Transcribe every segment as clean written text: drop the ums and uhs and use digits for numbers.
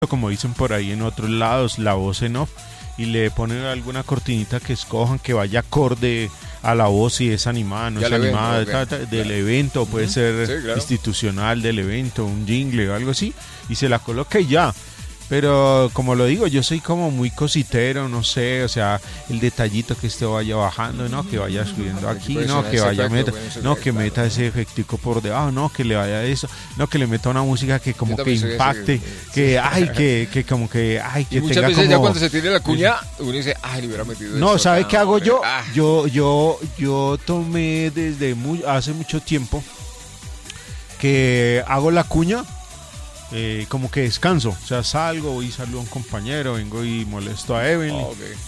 como dicen por ahí en otros lados, la voz en off, y le ponen alguna cortinita que escojan que vaya acorde a la voz, si es animada, no es animada, del evento, puede ser sí, claro, institucional del evento, un jingle o algo así, y se la coloca y ya. Pero como lo digo, yo soy como muy cositero, no sé, o sea, el detallito que vaya bajando, no, que vaya subiendo aquí, no, que vaya que meta ese efectico por debajo, no, que le vaya eso, no, que le meta una música que como que impacte, que como que, ay, que muchas tenga veces como... ya cuando se tiene la cuña, uno dice, ay, le hubiera metido no, eso. ¿sabe qué hago yo? Yo tomé desde hace mucho tiempo que hago la cuña. Como que descanso, o sea, salgo, voy y saludo a un compañero, vengo y molesto a Evelyn,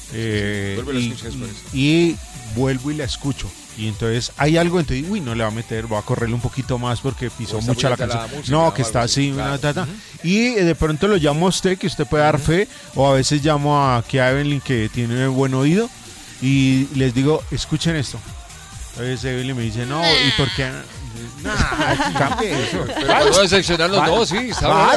y vuelvo y la escucho. Y entonces hay algo, entonces, no le va a meter, voy a correrle un poquito más porque pisó mucho la canción. No, que está así, claro. Y de pronto lo llamo a usted, que usted puede dar fe, o a veces llamo a Evelyn, que tiene buen oído, y les digo, escuchen esto. Entonces Evelyn me dice, no, ¿y por qué? Cambie eso. Pero para no decepcionar los dos, sí.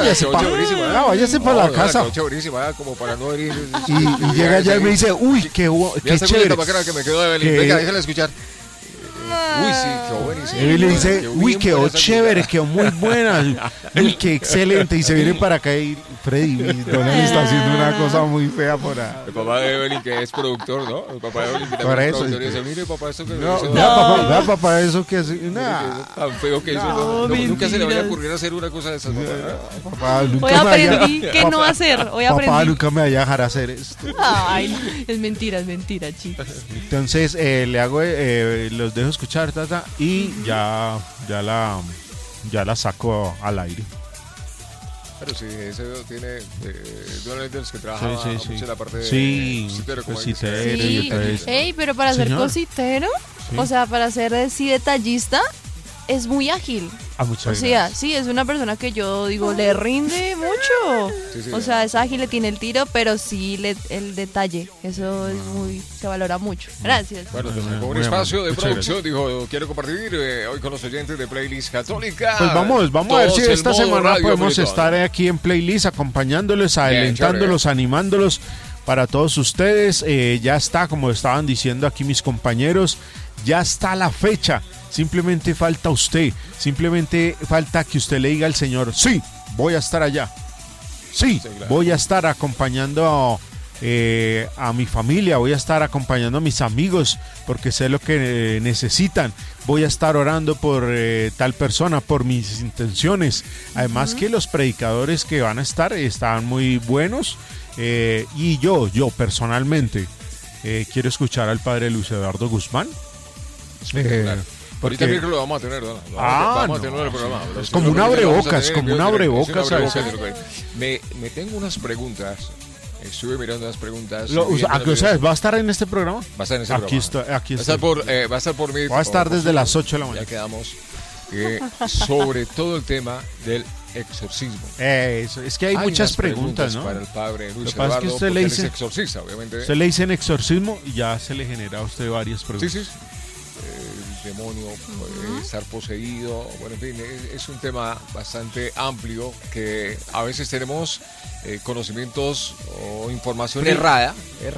Váyase para la casa. Como para no herir. Y llega allá y me dice, uy, qué chévere. Que me quedó Evelyn. Venga, déjala escuchar. Uy, sí, quedó buenísimo. Y le dice, uy, quedó chévere, quedó muy buena. Uy, qué excelente. Y se viene para acá y Freddy, Donald está haciendo una cosa muy fea por ahí. El papá de Evelyn, que es productor, ¿no? El papá de Evelyn, que también es productor, y dice, mire, papá, eso que vea, papá, eso que hace. Tan feo que hizo. Nunca se le vaya a ocurrir hacer una cosa de esas, papá. Hoy aprendí qué no hacer. Papá, nunca me vaya a dejar hacer esto. Ay, es mentira, chicos. Entonces, le hago, los dejo escuchar, y ya la saco al aire. Pero sí, ese tiene Donald de los que trabaja mucho en la parte de cositero. Y entonces, pero para ser cositero, o sea, para ser así detallista, es muy ágil. O sea, sí, es una persona que yo digo, le rinde mucho. O sea, es ágil, le tiene el tiro, pero sí el detalle. Eso es se valora mucho. Gracias. Bueno, un espacio de producción, dijo, quiero compartir hoy con los oyentes de Playlist Católica. Pues vamos a ver si esta semana podemos estar aquí en Playlist acompañándoles, alentándolos, animándolos para todos ustedes. Ya está, como estaban diciendo aquí mis compañeros, ya está la fecha. Simplemente falta usted, simplemente falta que usted le diga al Señor, sí, voy a estar allá, sí, voy a estar acompañando a mi familia, voy a estar acompañando a mis amigos, porque sé lo que necesitan, voy a estar orando por tal persona, por mis intenciones, además que los predicadores que van a estar están muy buenos, y yo personalmente quiero escuchar al padre Luis Eduardo Guzmán. Ahorita creo que lo vamos a tener, ¿no? Vamos a tener el programa. Es como un abrebocas, Me tengo unas preguntas. Estuve mirando unas preguntas. ¿Va a estar en este programa? Va a estar en este programa. Aquí está. Va a estar por mí. Va a estar desde las 8 de la mañana. Ya quedamos. Sobre todo el tema del exorcismo. Eso, es que hay muchas preguntas, ¿no? Para el padre Luis Eduardo, es que usted le dice exorcista, obviamente. Usted le dice en exorcismo y ya se le genera a usted varias preguntas. Sí. El demonio puede estar poseído, bueno, en fin, es un tema bastante amplio que a veces tenemos conocimientos o información errada,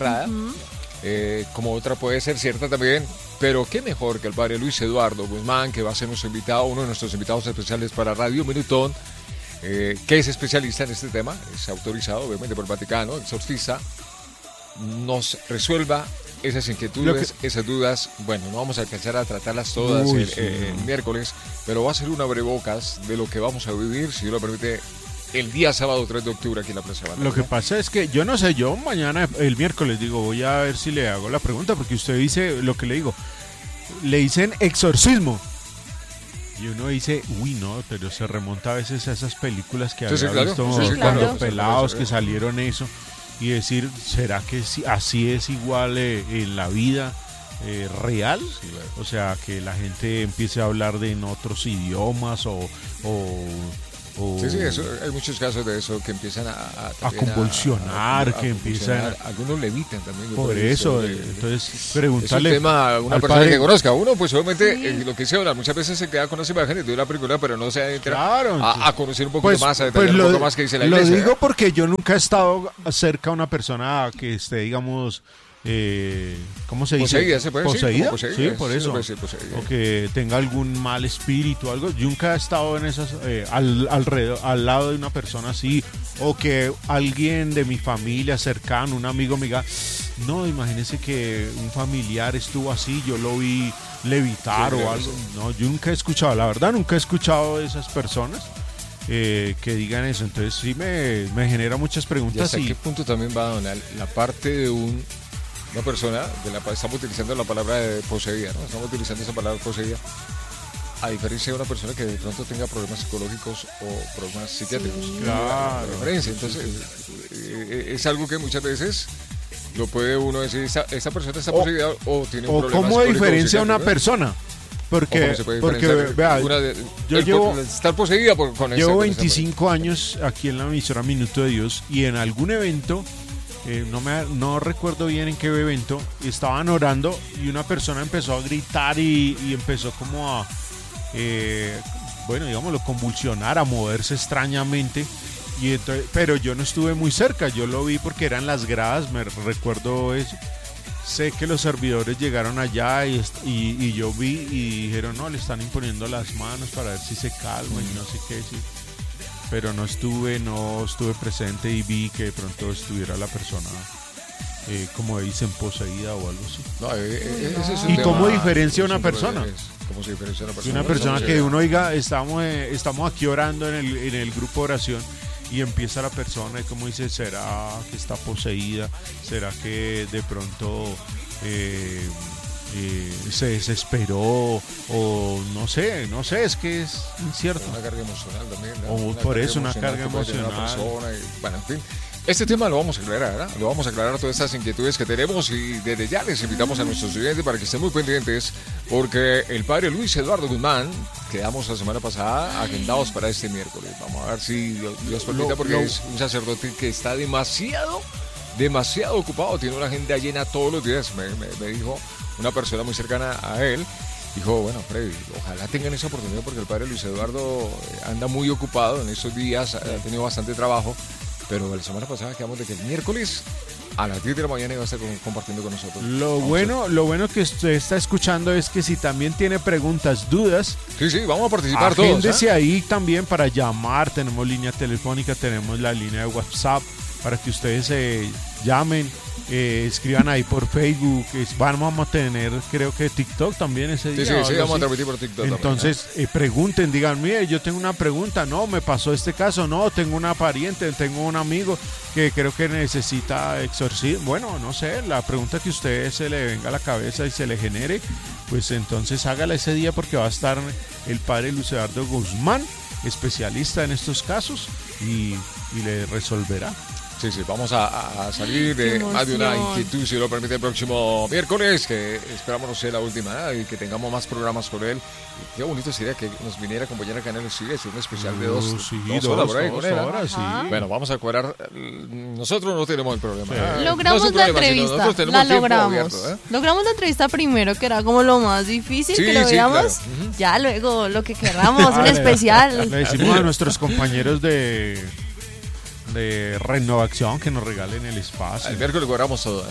como otra puede ser cierta también, pero qué mejor que el padre Luis Eduardo Guzmán, que va a ser nuestro invitado, uno de nuestros invitados especiales para Radio Minutón, que es especialista en este tema, es autorizado obviamente por el Vaticano, exorcista, nos resuelva esas inquietudes, esas dudas. Bueno, no vamos a alcanzar a tratarlas todas el miércoles, pero va a ser un abrebocas de lo que vamos a vivir, si Dios lo permite, el día sábado 3 de octubre aquí en la Plaza Banda. Lo que pasa es que yo no sé, yo mañana, el miércoles, voy a ver si le hago la pregunta, porque usted dice lo que le digo, le dicen exorcismo. Y uno dice, no, pero se remonta a veces a esas películas que había visto cuando pelados que salieron eso. Y decir, ¿será que así es igual en la vida real? Sí, claro. O sea, que la gente empiece a hablar en otros idiomas o Sí, eso, hay muchos casos de eso que empiezan a convulsionar, que empiezan... Algunos levitan también. Por eso, entonces preguntarle... Es un tema a una persona que conozca. Uno, pues obviamente, lo que dice ahora, muchas veces se queda con las imágenes de una película, pero no se entra a conocer un poquito más, a detallar un poco más que dice la iglesia. Lo digo porque yo nunca he estado cerca de una persona que esté, digamos... ¿cómo se dice? Poseída, se puede ¿Poseída? decir. Sí, por eso. O que tenga algún mal espíritu o algo. Yo nunca he estado en esas al lado de una persona así, o que alguien de mi familia cercano, un amigo me diga, no, imagínese que un familiar estuvo así, yo lo vi levitar o algo. No, yo nunca he escuchado, la verdad nunca he escuchado de esas personas que digan eso. Entonces sí me genera muchas preguntas. ¿Y hasta qué punto también va a donar la parte de una persona, estamos utilizando la palabra de poseída, ¿no? Estamos utilizando esa palabra poseída, a diferencia de una persona que de pronto tenga problemas psicológicos o problemas psiquiátricos. Claro. Entonces, es algo que muchas veces lo puede uno decir, esa persona está poseída o tiene un problema psicológico. ¿Cómo diferencia a una persona? Porque vea, yo llevo estar poseída con llevo 25 años aquí en la emisora Minuto de Dios, y en algún evento, no recuerdo bien en qué evento, estaban orando y una persona empezó a gritar y empezó como a convulsionar, a moverse extrañamente. Y entonces, pero yo no estuve muy cerca, yo lo vi porque eran las gradas, me recuerdo eso. Sé que los servidores llegaron allá y yo vi y dijeron, no, le están imponiendo las manos para ver si se calma y no sé qué. Sí. Pero no estuve presente y vi que de pronto estuviera la persona, como dicen, poseída o algo así. No, ese es un ¿Y tema, cómo diferencia una persona? ¿Cómo se diferencia una persona? Una persona que uno diga, estamos aquí orando en el grupo de oración, y empieza la persona y como dice, ¿será que está poseída? ¿Será que de pronto se desesperó? O no sé, es que es incierto. Una carga emocional también, ¿no? O por eso una carga emocional. Bueno, en fin. Este tema lo vamos a aclarar, ¿verdad? Lo vamos a aclarar todas estas inquietudes que tenemos, y desde ya les invitamos a nuestros oyentes para que estén muy pendientes, porque el padre Luis Eduardo Guzmán, quedamos la semana pasada agendados para este miércoles. Vamos a ver si Dios permite, porque es un sacerdote que está demasiado ocupado, tiene una agenda llena todos los días. Me dijo una persona muy cercana a él, dijo, bueno, Freddy, ojalá tengan esa oportunidad, porque el padre Luis Eduardo anda muy ocupado en estos días, ha tenido bastante trabajo. Pero la semana pasada quedamos de que el miércoles a las 10 de la mañana iba a estar compartiendo con nosotros. Lo bueno que usted está escuchando es que si también tiene preguntas, dudas, sí, vamos a participar todos. Agéndese ahí también para llamar. Tenemos línea telefónica, tenemos la línea de WhatsApp para que ustedes llamen, escriban ahí por Facebook. Vamos a tener, creo que TikTok también ese día. Sí, vamos a transmitir por TikTok. Entonces, pregunten, digan, mire, yo tengo una pregunta, no, me pasó este caso, no, tengo una pariente, tengo un amigo que creo que necesita exorcismo. Bueno, no sé, la pregunta que a usted se le venga a la cabeza y se le genere, pues entonces hágala ese día, porque va a estar el padre Luis Eduardo Guzmán, especialista en estos casos, y le resolverá. Sí, vamos a salir de más de una inquietud, si lo permite, el próximo miércoles, que esperamos no sea la última, y que tengamos más programas con él. Y qué bonito sería que nos viniera a acompañar a Canal Sigue, un especial de dos horas por ahí con él. Sí. Bueno, vamos a cuadrar. Nosotros no tenemos el problema. Logramos la entrevista, la logramos. Abierto, Logramos la entrevista primero, que era como lo más difícil, que lo veamos. Claro. Ya luego lo que queramos, un especial. Le decimos a nuestros compañeros de Renovación que nos regalen el espacio. El miércoles cuadramos todo,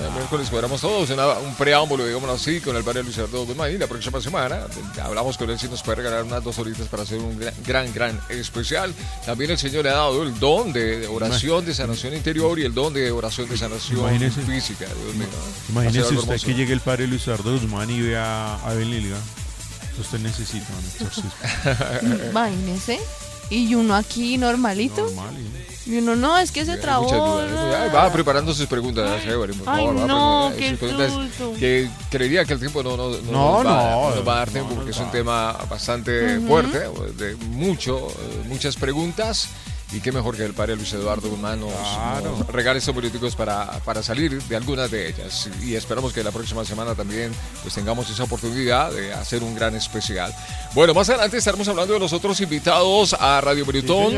un preámbulo, digámoslo así, con el padre Luis Eduardo Guzmán, y la próxima semana hablamos con él si nos puede regalar unas 2 horitas para hacer un gran especial. También el Señor le ha dado el don de oración, de sanación interior, y el don de oración de sanación física. Dios mío. Imagínese usted que llegue el padre Luis Eduardo Guzmán y vea a Abel Lilga. Usted necesita un exorcismo. Imagínese. Y uno aquí normalito. Y uno no, es que se trabó. Va preparando sus preguntas. Qué que creería que el tiempo no va a dar tiempo, porque es un tema bastante fuerte, de muchas preguntas. Y qué mejor que el padre Luis Eduardo Guzmán nos regale estos minuticos para salir de algunas de ellas. Y esperamos que la próxima semana también pues tengamos esa oportunidad de hacer un gran especial. Bueno, más adelante estaremos hablando de los otros invitados a Radio Menutón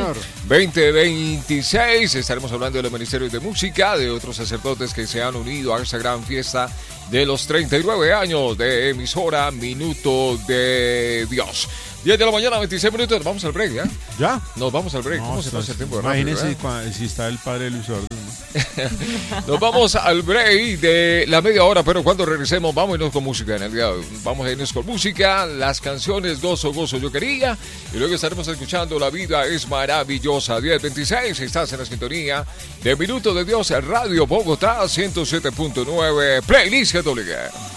2026. Estaremos hablando de los ministerios de música, de otros sacerdotes que se han unido a esta gran fiesta de los 39 años de emisora Minuto de Dios. 10 de la mañana, 26 minutos, vamos al break, ¿ya? ¿Ya? Nos vamos al break. ¿Cómo se pasa el tiempo? Imagínense si está el padre Luis Eduardo. Nos vamos al break de la media hora, pero cuando regresemos, vámonos con música en el día de hoy. Vamos a irnos con música, las canciones Gozo, Gozo, Yo Quería, y luego estaremos escuchando La Vida es Maravillosa. 10:26, estás en la sintonía de Minuto de Dios, Radio Bogotá, 107.9, Playlist GW.